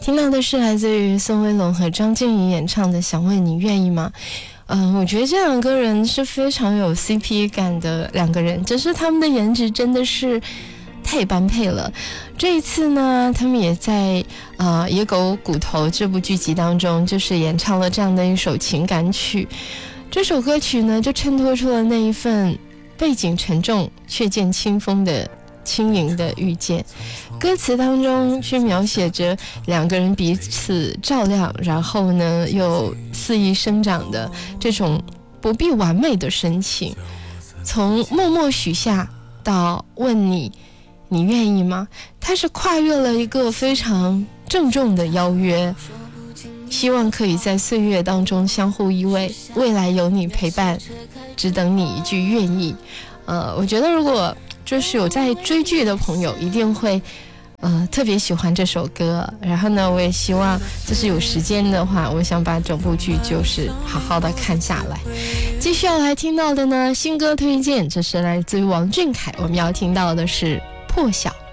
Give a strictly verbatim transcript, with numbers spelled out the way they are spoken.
听到的是来自于宋威龙和张静怡演唱的《想问你愿意吗》。嗯、呃，我觉得这两个人是非常有 C P 感的两个人，只是他们的颜值真的是太般配了。这一次呢，他们也在啊、呃《野狗骨头》这部剧集当中，就是演唱了这样的一首情感曲。这首歌曲呢，就衬托出了那一份背景沉重却见清风的轻盈的遇见。歌词当中是描写着两个人彼此照亮，然后呢又肆意生长的这种不必完美的深情。从默默许下到问你你愿意吗，它是跨越了一个非常郑重的邀约，希望可以在岁月当中相互依偎，未来有你陪伴，只等你一句愿意。呃，我觉得如果就是有在追剧的朋友一定会呃特别喜欢这首歌。然后呢，我也希望就是有时间的话，我想把整部剧就是好好的看下来。继续要来听到的呢，新歌推荐，这是来自于王俊凯，我们要听到的是破晓。